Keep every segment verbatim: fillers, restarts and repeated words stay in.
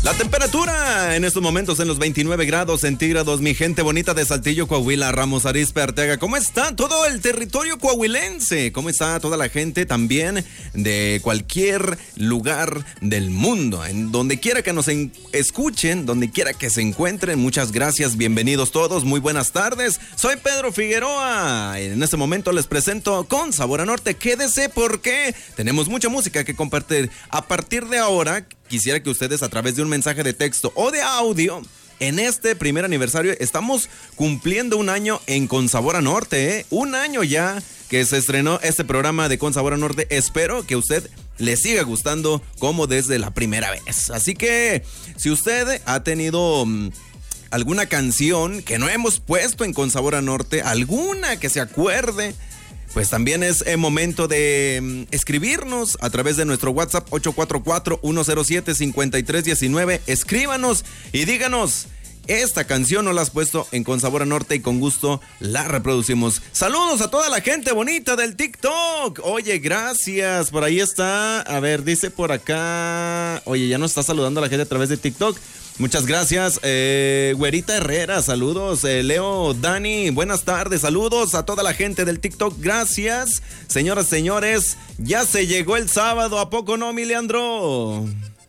La temperatura en estos momentos en los veintinueve grados centígrados, mi gente bonita de Saltillo, Coahuila, Ramos Arizpe, Arteaga. ¿Cómo está todo el territorio coahuilense? ¿Cómo está toda la gente también de cualquier lugar del mundo? En donde quiera que nos en- escuchen, donde quiera que se encuentren, muchas gracias, bienvenidos todos, muy buenas tardes. Soy Pedro Figueroa. En este momento les presento Con Sabor a Norte. Quédese porque tenemos mucha música que compartir. A partir de ahora, quisiera que ustedes a través de un mensaje de texto o de audio, en este primer aniversario, estamos cumpliendo un año en Con Sabor a Norte, ¿eh? Un año ya que se estrenó este programa de Con Sabor a Norte. Espero que usted le siga gustando como desde la primera vez. Así que, si usted ha tenido mmm, alguna canción que no hemos puesto en Con Sabor a Norte, alguna que se acuerde, pues también es el momento de um, escribirnos a través de nuestro WhatsApp ocho cuatro cuatro, uno cero siete, cinco tres uno nueve. Escríbanos y díganos, esta canción no la has puesto en Con Sabor a Norte y con gusto la reproducimos. Saludos a toda la gente bonita del TikTok. Oye, gracias. Por ahí está. A ver, dice por acá. Oye, ya nos está saludando a la gente a través de TikTok. Muchas gracias, eh, Güerita Herrera, saludos, eh, Leo, Dani, buenas tardes, saludos a toda la gente del TikTok, gracias, señoras, señores, ya se llegó el sábado, ¿a poco no, mi Leandro?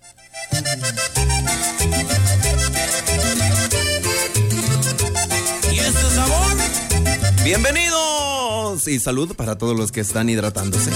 ¿Y este sabor? Bienvenidos y salud para todos los que están hidratándose.